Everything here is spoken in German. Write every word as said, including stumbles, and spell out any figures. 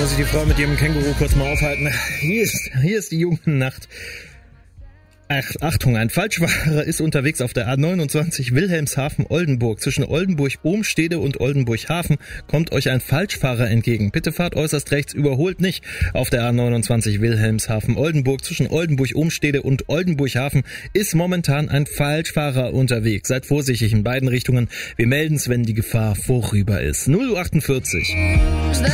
muss ich die Frau mit ihrem Känguru kurz mal aufhalten. Hier ist, hier ist die Jugendnacht. Ach, Achtung, ein Falschfahrer ist unterwegs auf der A neunundzwanzig Wilhelmshaven-Oldenburg. Zwischen Oldenburg-Ohmstede und Oldenburg-Hafen kommt euch ein Falschfahrer entgegen. Bitte fahrt äußerst rechts, überholt nicht. Auf der A neunundzwanzig Wilhelmshaven-Oldenburg zwischen Oldenburg-Ohmstede und Oldenburg-Hafen ist momentan ein Falschfahrer unterwegs. Seid vorsichtig in beiden Richtungen. Wir melden's, wenn die Gefahr vorüber ist. null Uhr achtundvierzig.